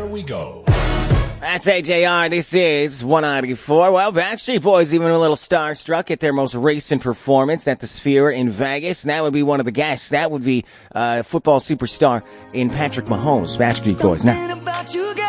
we go. That's AJR. This is 194. Well, Backstreet Boys even a little starstruck at their most recent performance at the Sphere in Vegas. And that would be one of the guests. That would be football superstar in Patrick Mahomes, Backstreet Boys. Now.